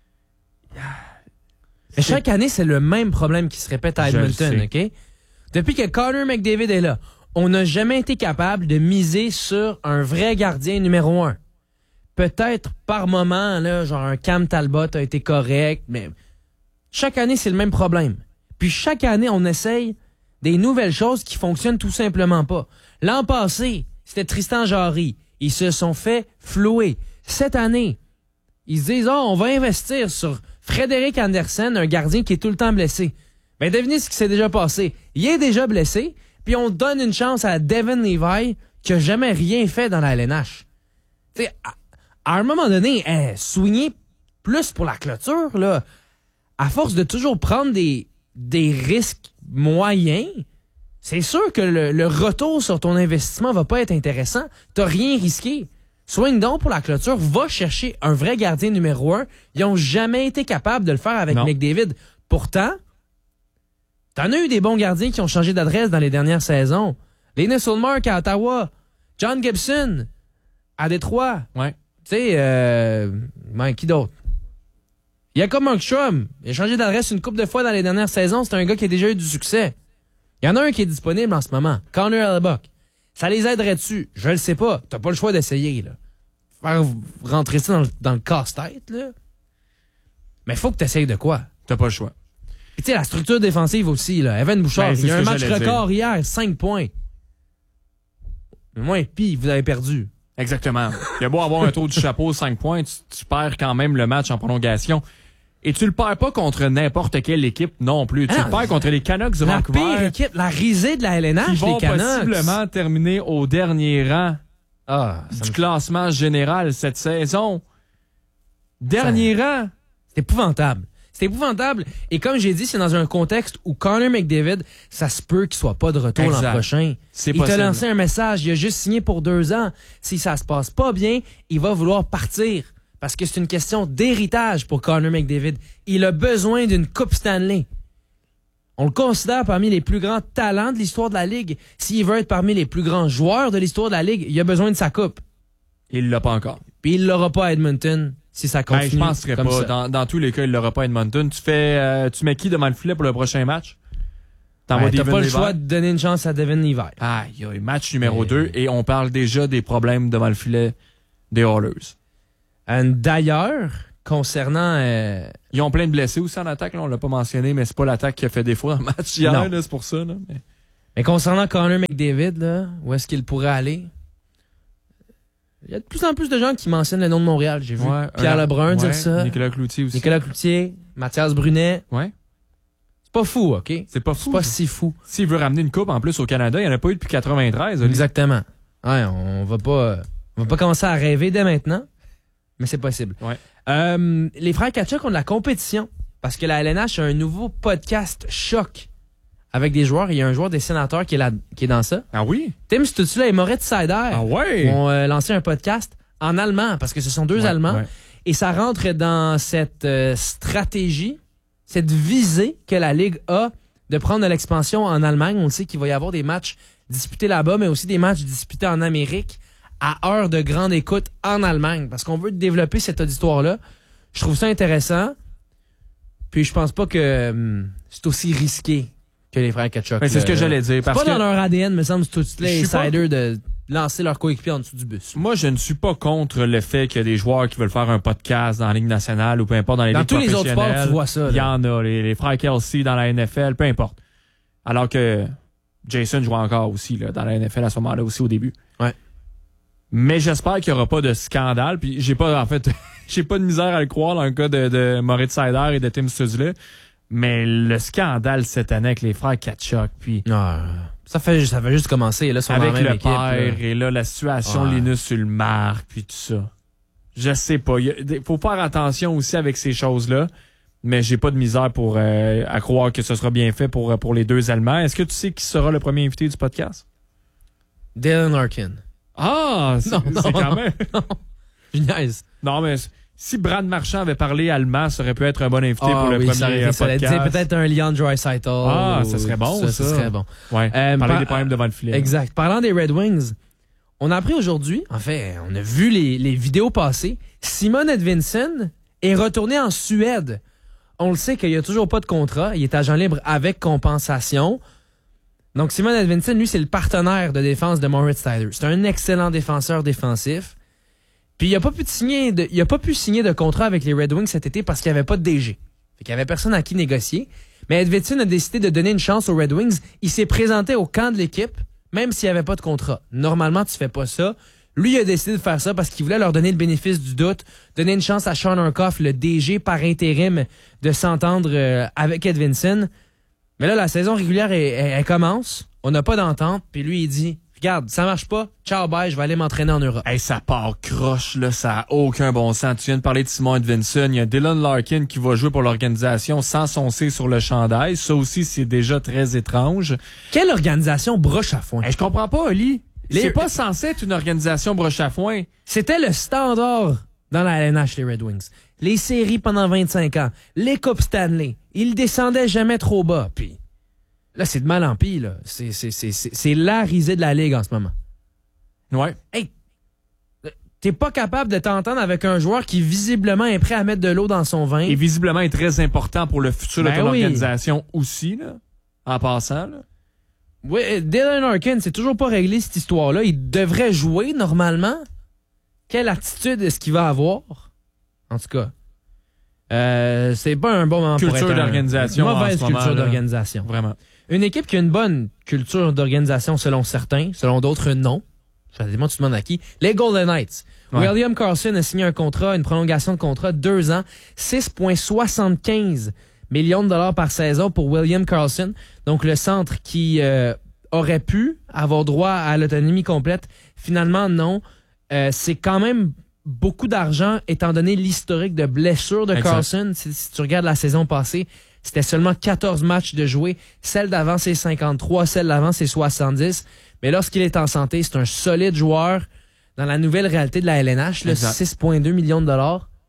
Mais chaque année, c'est le même problème qui se répète à Edmonton, OK? Depuis que Connor McDavid est là, on n'a jamais été capable de miser sur un vrai gardien numéro un. Peut-être par moment, là, genre un Cam Talbot a été correct, mais chaque année, c'est le même problème. Puis chaque année, on essaye des nouvelles choses qui fonctionnent tout simplement pas. L'an passé, c'était Tristan Jarry. Ils se sont fait flouer. Cette année, ils se disent, oh, on va investir sur Frédéric Andersen, un gardien qui est tout le temps blessé. Ben, devinez ce qui s'est déjà passé. Il est déjà blessé, puis on donne une chance à Devin Levi qui a jamais rien fait dans la L N H. Tu sais, à un moment donné, hein, soigner plus pour la clôture, là, à force de toujours prendre des, des risques moyens, c'est sûr que le, le retour sur ton investissement va pas être intéressant. T'as rien risqué. Soigne donc pour la clôture, va chercher un vrai gardien numéro un. Ils ont jamais été capables de le faire avec non. McDavid. Pourtant, t'en as eu des bons gardiens qui ont changé d'adresse dans les dernières saisons. Linus Ullmark à Ottawa, John Gibson à Détroit. Ouais. Tu sais, euh, ben, qui d'autre? Il y a comme Markstrom. Il a changé d'adresse une couple de fois dans les dernières saisons. C'est un gars qui a déjà eu du succès. Il y en a un qui est disponible en ce moment. Connor Hellebuyck. Ça les aiderait-tu? Je le sais pas. T'as pas le choix d'essayer, là. Faire rentrer ça dans le, dans le casse-tête, là. Mais faut que t'essayes de quoi? T'as pas le choix. Et tu sais, la structure défensive aussi, là. Evan Bouchard, ben, il y a un match record dire. hier, cinq points. Mais moi, pis, vous avez perdu. Exactement. Il y a beau avoir un tour du chapeau, cinq points, tu, tu perds quand même le match en prolongation. Et tu le perds pas contre n'importe quelle équipe non plus. Tu ah, le perds contre les Canucks de la Vancouver. La pire équipe, la risée de la L N H, les Canucks. Qui vont possiblement terminer au dernier rang ah, du classement général cette saison. Dernier ça... rang. C'est épouvantable. C'est épouvantable. Et comme j'ai dit, c'est dans un contexte où Connor McDavid, ça se peut qu'il soit pas de retour exact. l'an prochain. C'est il possible. t'a lancé un message. Il a juste signé pour deux ans. Si ça se passe pas bien, il va vouloir partir. parce que c'est une question d'héritage pour Connor McDavid. Il a besoin d'une Coupe Stanley. On le considère parmi les plus grands talents de l'histoire de la Ligue. S'il veut être parmi les plus grands joueurs de l'histoire de la Ligue, il a besoin de sa coupe. Il l'a pas encore. Puis il l'aura pas à Edmonton si ça continue. Ben, je penserais comme pas. ça. Dans, dans tous les cas, il l'aura pas à Edmonton. Tu fais, euh, tu mets qui devant le filet pour le prochain match? Ben, t'as pas le choix de donner une chance à Devin Levi. Aïe, aïe, match numéro deux et on parle déjà des problèmes devant le filet des Oilers. And d'ailleurs, concernant... Euh... Ils ont plein de blessés aussi en attaque, là, on l'a pas mentionné, mais c'est pas l'attaque qui a fait défaut dans le match hier, là, c'est pour ça. Là, mais... mais concernant Connor McDavid, là, où est-ce qu'il pourrait aller? Il y a de plus en plus de gens qui mentionnent le nom de Montréal. J'ai vu ouais, Pierre euh, Lebrun ouais, dire ça. Nicolas Cloutier aussi. Nicolas Cloutier, Mathias Brunet. Ouais. C'est pas fou, OK? C'est pas fou. C'est pas si fou. S'il veut ramener une coupe en plus au Canada, il n'y en a pas eu depuis quatre-vingt-treize. Oli. Exactement. Ouais, on va pas, on va pas commencer à rêver dès maintenant, mais c'est possible. Ouais. Euh, les frères Tkachuk ont de la compétition parce que la L N H a un nouveau podcast choc avec des joueurs. Il y a un joueur des Sénateurs qui est, là, qui est dans ça. Ah oui? Tim Stützle et Moritz Seider ah ouais? ont euh, lancé un podcast en allemand parce que ce sont deux ouais, Allemands. Ouais. Et ça rentre dans cette euh, stratégie, cette visée que la Ligue a de prendre de l'expansion en Allemagne. On le sait qu'il va y avoir des matchs disputés là-bas, mais aussi des matchs disputés en Amérique à heure de grande écoute en Allemagne parce qu'on veut développer cet auditoire-là. Je trouve ça intéressant. Puis je pense pas que hum, c'est aussi risqué que les frères Tkachuk. Mais c'est ce que j'allais dire. C'est pas que dans leur A D N, me semble, Stützle et pas... Seider de lancer leur coéquipier en dessous du bus. Moi, je ne suis pas contre le fait qu'il y a des joueurs qui veulent faire un podcast dans la Ligue nationale ou peu importe dans les dans ligues tous les autres professionnelles. sports, tu vois ça. Il y en a. Les, les frères Kelsey dans la N F L, peu importe. Alors que Jason joue encore aussi là, dans la N F L à ce moment-là aussi au début. Ouais. Mais j'espère qu'il n'y aura pas de scandale. Puis j'ai pas, en fait, j'ai pas de misère à le croire dans le cas de, de Moritz Seider et de Tim Stützle. Mais le scandale cette année avec les frères Tkachuk, puis ah, ça fait ça fait juste commencer là, sont avec dans la même le équipe, père là. et là la situation ouais. Linus Ulmark puis tout ça. Je sais pas, il faut faire attention aussi avec ces choses-là, mais j'ai pas de misère pour euh, à croire que ce sera bien fait pour pour les deux Allemands. Est-ce que tu sais qui sera le premier invité du podcast? Dylan Larkin. Ah, c'est, non, non, c'est quand non, même. Non. Nice. Non mais si Brad Marchand avait parlé allemand, ça aurait pu être un bon invité ah, pour le oui, premier ça aurait été podcast. solide. Peut-être un Leon Draisaitl. Ah, ça serait bon, ça. Ça, ça serait bon. Ouais, euh, parler par... des problèmes devant le filet. Exact. Parlant des Red Wings, on a appris aujourd'hui, en fait, on a vu les, les vidéos passer, Simon Edvinsson est retourné en Suède. On le sait qu'il n'y a toujours pas de contrat. Il est agent libre avec compensation. Donc, Simon Edvinsson, lui, c'est le partenaire de défense de Moritz Seider. C'est un excellent défenseur défensif. Puis, il n'a pas pu signer de, il a pas pu signer de contrat avec les Red Wings cet été parce qu'il n'y avait pas de D G. Fait qu'il n'y avait personne à qui négocier. Mais Edvinsson a décidé de donner une chance aux Red Wings. Il s'est présenté au camp de l'équipe, même s'il n'y avait pas de contrat. Normalement, tu fais pas ça. Lui, il a décidé de faire ça parce qu'il voulait leur donner le bénéfice du doute, donner une chance à Sean Urquhart, le D G par intérim, de s'entendre euh, avec Edvinsson. Mais là, la saison régulière, elle, elle, elle commence. On n'a pas d'entente. Puis lui, il dit, regarde, ça marche pas. Ciao, bye, je vais aller m'entraîner en Europe. Hey, ça part croche, là. Ça a aucun bon sens. Tu viens de parler de Simon Edvinsson. Il y a Dylan Larkin qui va jouer pour l'organisation sans son C sur le chandail. Ça aussi, c'est déjà très étrange. Quelle organisation broche à foin? Hey, je comprends pas, Oli. Les... C'est pas censé être une organisation broche à foin. C'était le standard dans la L N H, les Red Wings. Les séries pendant vingt-cinq ans. Les Coupes Stanley. Ils descendaient jamais trop bas. Puis là, c'est de mal en pis, là. C'est, c'est, c'est, c'est, c'est la risée de la Ligue en ce moment. Ouais. Hey, t'es pas capable de t'entendre avec un joueur qui visiblement est prêt à mettre de l'eau dans son vin. Et visiblement est très important pour le futur ben de ton oui. organisation aussi, là. En passant, là. Oui, Dylan Larkin, c'est toujours pas réglé cette histoire-là. Il devrait jouer normalement. Quelle attitude est-ce qu'il va avoir? En tout cas, euh, c'est pas un bon moment culture pour être d'organisation. Une mauvaise en ce culture moment, d'organisation. Vraiment. Une équipe qui a une bonne culture d'organisation selon certains, selon d'autres non. Ça dépend, tu demandes à qui. Les Golden Knights. Ouais. William Karlsson a signé un contrat, une prolongation de contrat, deux ans, six virgule soixante-quinze millions de dollars par saison pour William Karlsson. Donc, le centre qui euh, aurait pu avoir droit à l'autonomie complète. Finalement, non. Euh, c'est quand même beaucoup d'argent, étant donné l'historique de blessure de Karlsson. Si, si tu regardes la saison passée, c'était seulement quatorze matchs de jouer. Celle d'avant, c'est cinquante-trois. Celle d'avant, c'est soixante-dix. Mais lorsqu'il est en santé, c'est un solide joueur dans la nouvelle réalité de la L N H. Là, six virgule deux millions de dollars.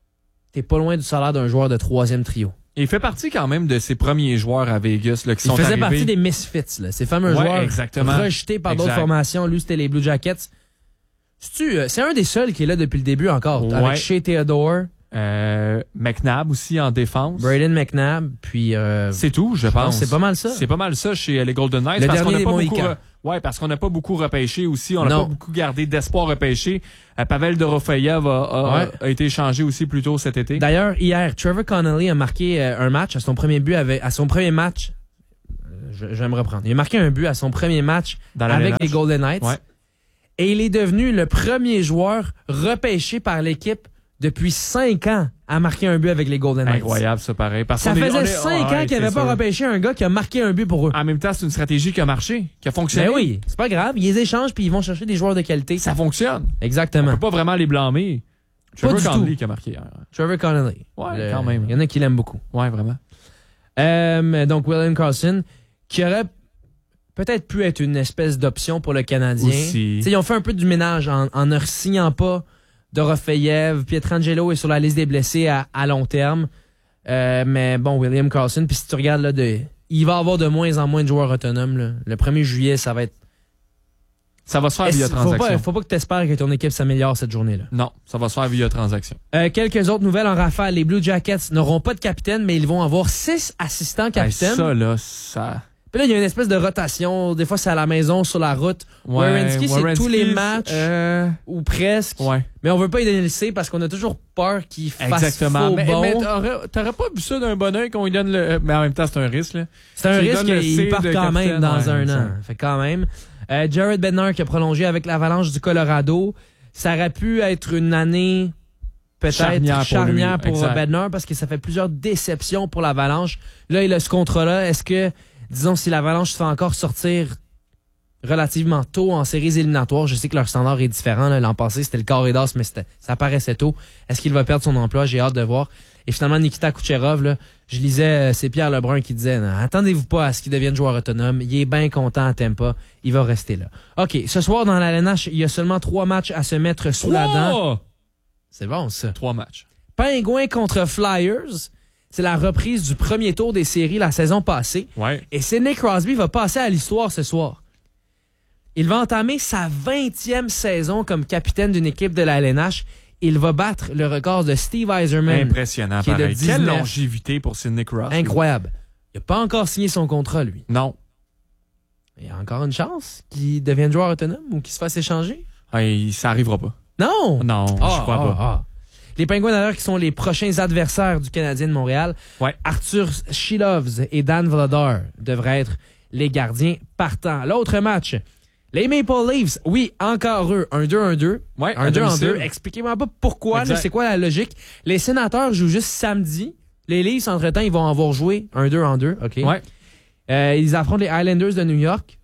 t'es pas loin du salaire d'un joueur de troisième trio. Il fait partie quand même de ses premiers joueurs à Vegas là, qui Il sont faisait arrivés. partie des misfits, là, ces fameux Ouais, joueurs exactement. rejetés par d'autres Exact. formations. Lui, c'était les Blue Jackets. C'est-tu, euh, c'est un des seuls qui est là depuis le début encore, Ouais. avec Shea Theodore. Euh, McNabb aussi en défense. Braden McNabb, puis... Euh, c'est tout, je pense. C'est pas mal ça. C'est pas mal ça chez les Golden Knights. Le parce qu'on dernier n'a pas des beaucoup, Mohicans. re- ouais, parce qu'on n'a pas beaucoup repêché aussi. On n'a Non. pas beaucoup gardé d'espoir repêché. Euh, Pavel Dorofeyev a, a, Ouais. a été échangé aussi plus tôt cet été. D'ailleurs, hier, Trevor Connolly a marqué euh, un match à son premier but avec, à son premier match. euh, Je, je vais me reprendre. Il a marqué un but à son premier match Dans la avec ménage. les Golden Knights. Ouais. Et il est devenu le premier joueur repêché par l'équipe depuis cinq ans à marquer un but avec les Golden Knights. Incroyable, ça pareil. Parce Ça qu'on est- faisait on est- cinq ouais, ans qu'il c'est n'avait pas sûr. repêché un gars qui a marqué un but pour eux. En même temps, c'est une stratégie qui a marché, qui a fonctionné. Ben oui, c'est pas grave. Ils les échangent puis ils vont chercher des joueurs de qualité. Ça fonctionne. Exactement. On peut pas vraiment les blâmer. Pas Trevor du Connolly tout. qui a marqué hier. Trevor Connolly. Ouais, Le- quand même. Il y en a qui l'aiment beaucoup. Ouais, vraiment. Euh, donc, William Karlsson, qui aurait peut-être pu être une espèce d'option pour le Canadien. Aussi. T'sais, ils ont fait un peu du ménage en, en ne signant pas Dorofeyev. Pietrangelo est sur la liste des blessés à, à long terme. Euh, mais bon, William Karlsson, puis si tu regardes, là, de, il va y avoir de moins en moins de joueurs autonomes. Là. Le premier juillet, ça va être... Ça va se faire via Faut transaction. pas, faut pas que tu espères que ton équipe s'améliore cette journée-là. Non, ça va se faire via transaction. Euh, quelques autres nouvelles en rafale. Les Blue Jackets n'auront pas de capitaine, mais ils vont avoir six assistants capitaines. Hey, ça, là, ça... Puis là, il y a une espèce de rotation. Des fois, c'est à la maison, sur la route. Ouais, Werenski, c'est Werenski, tous les matchs, euh, ou presque. Ouais. Mais on veut pas y donner le C parce qu'on a toujours peur qu'il fasse Exactement. faux Mais, bon. mais t'aurais, t'aurais pas vu ça d'un bon oeil qu'on lui donne le... Mais en même temps, c'est un risque, là. C'est un Tu lui risque donnes le qu'il C parte de quand même capitaine, dans ouais, un ça. an. Fait quand même. Euh, Jared Bednar qui a prolongé avec l'Avalanche du Colorado. Ça aurait pu être une année peut-être Charnière charnière pour pour, lui, exact. Bednar parce que ça fait plusieurs déceptions pour l'Avalanche. Là, il a ce contrat-là. Est-ce que, disons, si l'Avalanche se fait encore sortir relativement tôt en séries éliminatoires, je sais que leur standard est différent. Là. L'an passé, c'était le corridor, mais c'était, ça paraissait tôt. Est-ce qu'il va perdre son emploi? J'ai hâte de voir. Et finalement, Nikita Kucherov, là, je lisais, euh, c'est Pierre Lebrun qui disait, non, attendez-vous pas à ce qu'il devienne joueur autonome. Il est bien content à Tampa. Il va rester là. OK, ce soir, dans la L N H, il y a seulement trois matchs à se mettre sous la dent. Trois! C'est bon, ça. Trois matchs. Pingouins contre Flyers. C'est la reprise du premier tour des séries la saison passée. Ouais. Et Sidney Crosby va passer à l'histoire ce soir. Il va entamer sa vingtième saison comme capitaine d'une équipe de la L N H. Il va battre le record de Steve Yzerman. Impressionnant, qui est de pareil. Quelle dix-neuf. longévité pour Sidney Crosby. Incroyable. Il n'a pas encore signé son contrat, lui. Non. Il y a encore une chance qu'il devienne joueur autonome ou qu'il se fasse échanger. Hey, ça arrivera pas. Non! Non, Ah, je crois ah, pas. ah. Les Pingouins, d'ailleurs, qui sont les prochains adversaires du Canadien de Montréal. Ouais. Arthur Shilovs et Dan Vladar devraient être les gardiens partants. L'autre match, les Maple Leafs, oui, encore eux, un deux un deux. Ouais, un à deux en domicile. deux. Expliquez-moi pas pourquoi, Exact. là, c'est quoi la logique. Les Sénateurs jouent juste samedi. Les Leafs, entre-temps, ils vont avoir joué un deux en deux. OK. Ouais. Euh, ils affrontent les Islanders de New York.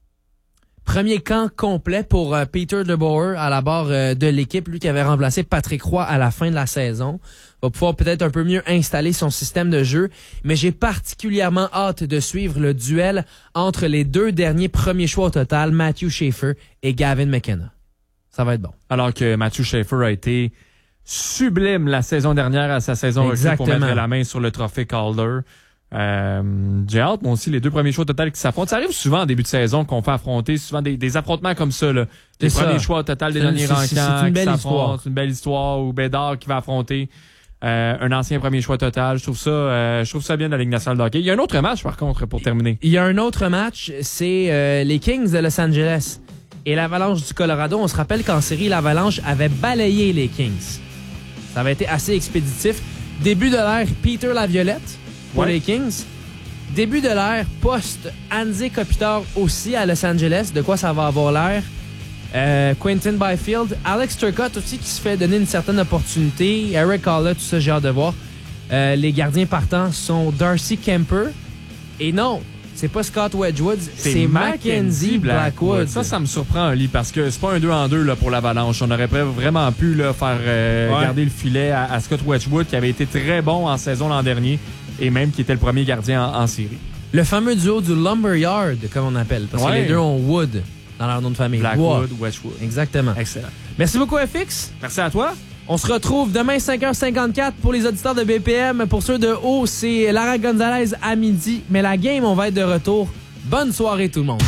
Premier camp complet pour euh, Peter DeBoer à la barre euh, de l'équipe, lui qui avait remplacé Patrick Roy à la fin de la saison. Va pouvoir peut-être un peu mieux installer son système de jeu, mais j'ai particulièrement hâte de suivre le duel entre les deux derniers premiers choix au total, Matthew Schaefer et Gavin McKenna. Ça va être bon. Alors que Matthew Schaefer a été sublime la saison dernière à sa saison recrue pour Exactement. mettre la main sur le trophée Calder. Euh, j'ai hâte, moi aussi, les deux premiers choix au total qui s'affrontent. Ça arrive souvent en début de saison qu'on fait affronter souvent des, des affrontements comme ça. Là. Les C'est premiers ça. choix au total des C'est une- derniers c'est- rankings c'est une qui belle s'affrontent. histoire. C'est une belle histoire. Ou Bédard qui va affronter euh, un ancien premier choix total. Je trouve ça, euh, je trouve ça bien de la Ligue nationale de hockey. Il y a un autre match, par contre, pour terminer. Il y a un autre match, c'est euh, les Kings de Los Angeles et l'Avalanche du Colorado. On se rappelle qu'en série, l'Avalanche avait balayé les Kings. Ça avait été assez expéditif. Début de l'ère Peter Laviolette pour Ouais. les Kings. Début de l'ère post-Anze Kopitar aussi à Los Angeles. De quoi ça va avoir l'air? Euh, Quentin Byfield. Alex Turcotte aussi qui se fait donner une certaine opportunité. Eric Haula, tout ça, j'ai hâte de voir. Euh, les gardiens partants sont Darcy Kemper. Et non, c'est pas Scott Wedgwood, c'est Mackenzie Blackwood. Ça, ça me surprend, un lit, parce que c'est pas un deux en deux là, pour l'Avalanche. On aurait vraiment pu là, faire euh, Ouais. garder le filet à, à Scott Wedgwood, qui avait été très bon en saison l'an dernier, et même qui était le premier gardien en, en série. Le fameux duo du Lumberyard, comme on appelle, parce Ouais. que les deux ont Wood dans leur nom de famille. Blackwood, Wow. Wedgwood. Exactement. Excellent. Merci beaucoup, F X. Merci à toi. On se retrouve demain cinq heures cinquante-quatre pour les auditeurs de B P M. Pour ceux de haut, c'est Lara Gonzalez à midi. Mais la game, on va être de retour. Bonne soirée tout le monde.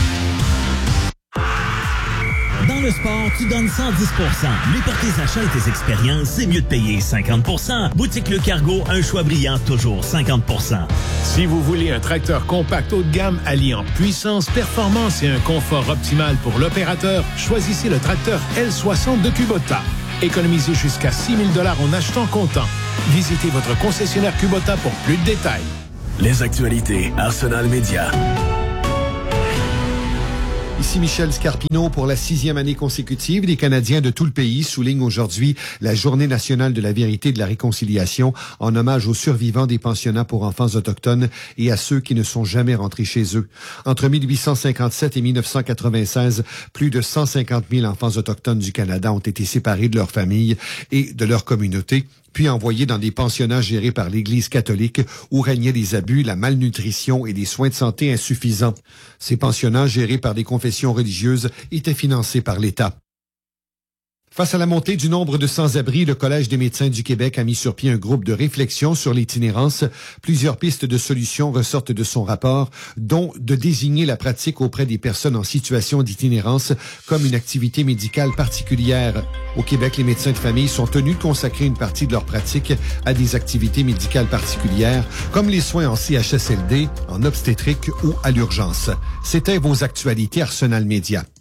Dans le sport, tu donnes cent dix pour cent. Mais pour tes achats et tes expériences, c'est mieux de payer cinquante pour cent. Boutique Le Cargo, un choix brillant, toujours cinquante pour cent. Si vous voulez un tracteur compact haut de gamme alliant puissance, performance et un confort optimal pour l'opérateur, choisissez le tracteur L soixante de Kubota. Économisez jusqu'à six mille dollars en achetant comptant. Visitez votre concessionnaire Kubota pour plus de détails. Les actualités Arsenal Média. Ici Michel Scarpino. Pour la sixième année consécutive, les Canadiens de tout le pays soulignent aujourd'hui la Journée nationale de la vérité et de la réconciliation en hommage aux survivants des pensionnats pour enfants autochtones et à ceux qui ne sont jamais rentrés chez eux. Entre mille huit cent cinquante-sept et mille neuf cent quatre-vingt-seize, plus de cent cinquante mille enfants autochtones du Canada ont été séparés de leur famille et de leur communauté, puis envoyés dans des pensionnats gérés par l'Église catholique où régnaient les abus, la malnutrition et des soins de santé insuffisants. Ces pensionnats gérés par des confessions religieuses étaient financés par l'État. Face à la montée du nombre de sans-abri, le Collège des médecins du Québec a mis sur pied un groupe de réflexion sur l'itinérance. Plusieurs pistes de solutions ressortent de son rapport, dont de désigner la pratique auprès des personnes en situation d'itinérance comme une activité médicale particulière. Au Québec, les médecins de famille sont tenus de consacrer une partie de leur pratique à des activités médicales particulières, comme les soins en C H S L D, en obstétrique ou à l'urgence. C'était vos actualités Arsenal Média.